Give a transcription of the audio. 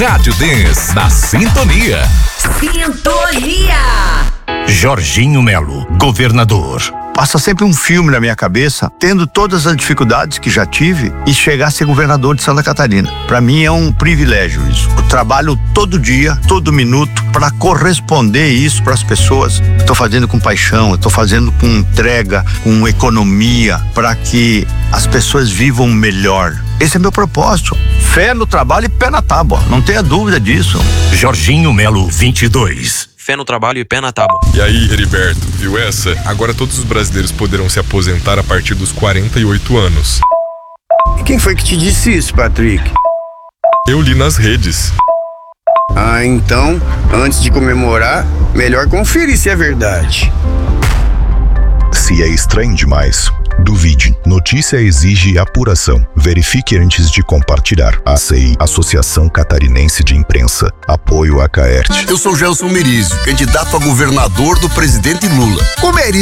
Rádio Dance, na Sintonia. Sintonia! Jorginho Melo, governador. Passa sempre um filme na minha cabeça, tendo todas as dificuldades que já tive e chegar a ser governador de Santa Catarina. Para mim é um privilégio isso. Eu trabalho todo dia, todo minuto, para corresponder isso para as pessoas. Estou fazendo com paixão, estou fazendo com entrega, com economia, para que as pessoas vivam melhor. Esse é meu propósito. Fé no trabalho e pé na tábua, não tenha dúvida disso. Jorginho Melo, 22. Fé no trabalho e pé na tábua. E aí, Heriberto, viu essa? Agora todos os brasileiros poderão se aposentar a partir dos 48 anos. E quem foi que te disse isso, Patrick? Eu li nas redes. Ah, então, antes de comemorar, melhor conferir se é verdade. Se é estranho demais, duvide. Notícia exige apuração. Verifique antes de compartilhar. ACI, Associação Catarinense de Imprensa. Apoio a Caerte. Eu sou Gelson Merizio, candidato a governador do presidente Lula. Comeria